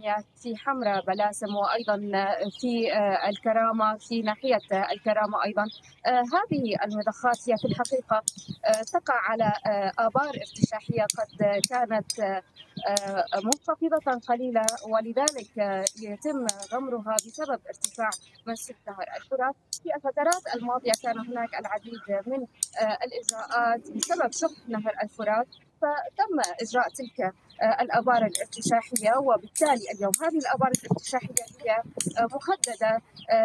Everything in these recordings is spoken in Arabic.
المياه في حمرة بلاسم، وأيضا في الكرامة، في ناحية الكرامة أيضا. هذه المضخات هي في الحقيقة تقع على آبار ارتشاحية قد كانت منخفضة قليلة، ولذلك يتم غمرها بسبب ارتفاع منسوب نهر الفرات. في الفترات الماضية كان هناك العديد من الإجراءات بسبب شح نهر الفرات، فتم إجراء تلك الآبار الارتشاحية، وبالتالي اليوم هذه الآبار الارتشاحية هي مهددة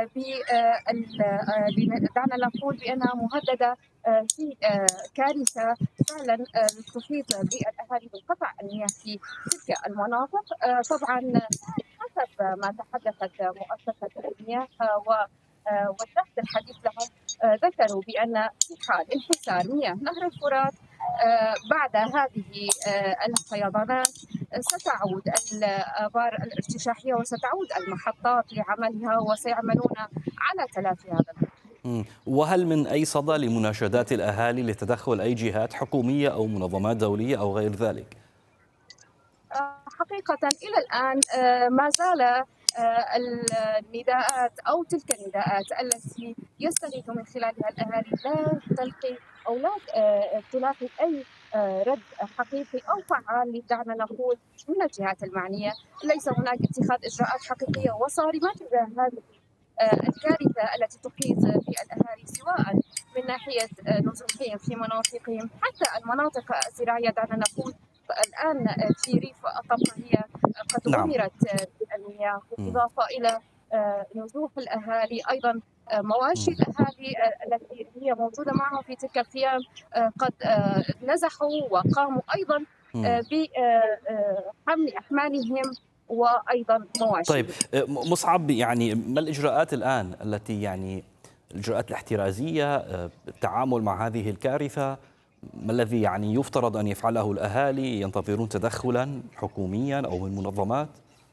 دعنا نقول بأنها مهددة في كارثة فعلا تحيط بالأهالي بقطع المياه في تلك المناطق. طبعا حسب ما تحدثت مؤسسة المياه ووجهت الحديث لهم، ذكروا بأن في حال انحسار مياه نهر الفرات بعد هذه الفيضانات ستعود الآبار الارتشاحية وستعود المحطات لعملها، وسيعملون على تلافي هذا الأمر. وهل من أي صدى لمناشدات الأهالي لتدخل أي جهات حكومية أو منظمات دولية أو غير ذلك؟ حقيقة إلى الآن ما زال النداءات أو تلك النداءات التي يستغيث من خلالها الأهالي لا تلقي أو لا تلاقي أي رد حقيقي أو فعال، دعنا نقول، من الجهات المعنية. ليس هناك اتخاذ إجراءات حقيقية وصارمة تجاه هذه الكارثة التي تحيط بالأهالي، سواء من ناحية نزوحهم في مناطقهم، حتى المناطق الزراعية. دعنا نقول الآن في ريف طبقة هي قد نعم. غمرت بالمياه، بالإضافة إلى نزوح الأهالي أيضا. مواشي الأهالي التي هي موجودة معهم في تلك الخيام قد نزحوا وقاموا أيضا بحمل أحمالهم وأيضا طيب، مواشيهم. مصعب، يعني ما الإجراءات الآن التي الإجراءات الاحترازية التعامل مع هذه الكارثة؟ ما الذي يفترض أن يفعله الأهالي؟ ينتظرون تدخلا حكوميا أو من منظمات؟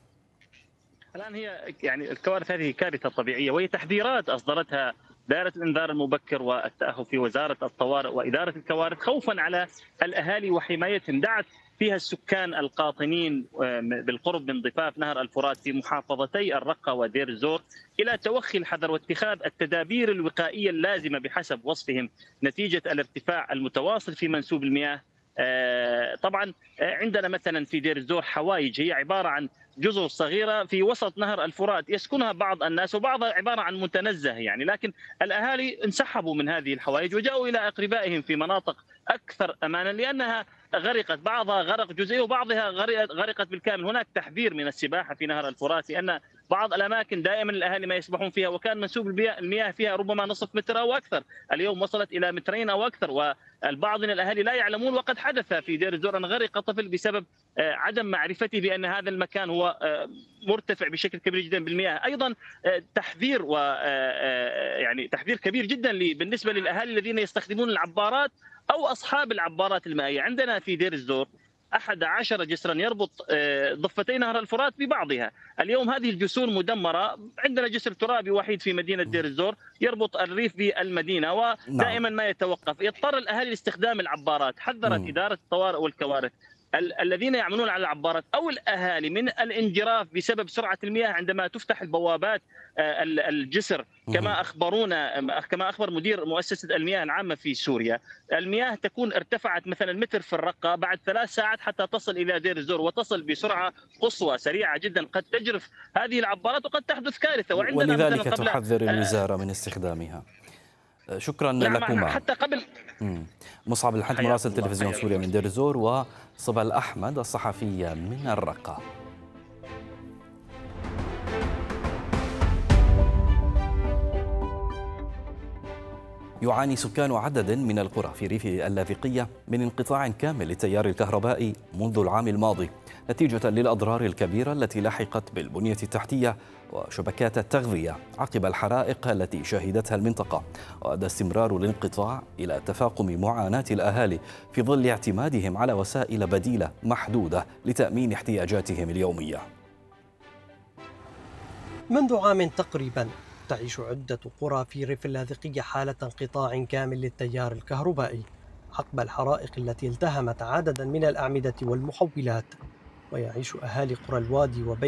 الآن هي الكوارث هذه كارثة طبيعية، وهي تحذيرات أصدرتها دائرة الإنذار المبكر والتأهب في وزارة الطوارئ وإدارة الكوارث خوفا على الأهالي وحمايتهم. دعت فيها السكان القاطنين بالقرب من ضفاف نهر الفرات في محافظتي الرقة ودير الزور إلى توخي الحذر واتخاذ التدابير الوقائية اللازمة بحسب وصفهم نتيجة الارتفاع المتواصل في منسوب المياه. طبعا عندنا مثلا في دير الزور حوايج، هي عبارة عن جزر صغيرة في وسط نهر الفرات يسكنها بعض الناس، وبعضها عبارة عن متنزه لكن الأهالي انسحبوا من هذه الحوائج وجاءوا إلى أقربائهم في مناطق أكثر أمانا، لأنها غرقت، بعضها غرق جزئي وبعضها غرقت بالكامل. هناك تحذير من السباحة في نهر الفرات، لأن بعض الأماكن دائما الأهالي ما يسبحون فيها، وكان منسوب المياه فيها ربما نصف متر أو أكثر، اليوم وصلت إلى مترين أو أكثر، والبعض من الأهالي لا يعلمون. وقد حدث في دير الزور أن غرق طفل بسبب عدم معرفته بأن هذا المكان هو مرتفع بشكل كبير جدا بالمياه. أيضا تحذير تحذير كبير جدا بالنسبة للأهالي الذين يستخدمون العبارات أو أصحاب العبارات المائية. عندنا في دير الزور 11 جسرا يربط ضفتي نهر الفرات ببعضها، اليوم هذه الجسور مدمرة. عندنا جسر ترابي وحيد في مدينة دير الزور يربط الريف بالمدينة، نعم. ودائما ما يتوقف، يضطر الأهالي لاستخدام العبارات. حذرت إدارة الطوارئ والكوارث الذين يعملون على العبارات أو الأهالي من الانجراف بسبب سرعة المياه عندما تفتح البوابات الجسر. كما أخبر مدير مؤسسة المياه العامة في سوريا، المياه تكون ارتفعت مثلا متر في الرقة بعد 3 ساعات حتى تصل إلى دير الزور، وتصل بسرعة قصوى سريعة جدا قد تجرف هذه العبارات وقد تحدث كارثة. وعندنا مثلا ولذلك قبل تحذر الوزارة من استخدامها. شكرا نعم لكما. حتى قبل. مصعب الحد، مراسل الله تلفزيون حياك سوريا الله. من دير الزور، وصبا الأحمد الصحفية من الرقة. يعاني سكان عدد من القرى في ريف اللاذقية من انقطاع كامل للتيار الكهربائي منذ العام الماضي، نتيجة للأضرار الكبيرة التي لحقت بالبنية التحتية وشبكات التغذية عقب الحرائق التي شهدتها المنطقة. وأدى استمرار الانقطاع إلى تفاقم معاناة الأهالي في ظل اعتمادهم على وسائل بديلة محدودة لتأمين احتياجاتهم اليومية. منذ عام تقريبا تعيش عدة قرى في ريف اللاذقية حالة انقطاع كامل للتيار الكهربائي عقب الحرائق التي التهمت عددا من الأعمدة والمحولات. ويعيش أهالي قرى الوادي وبيت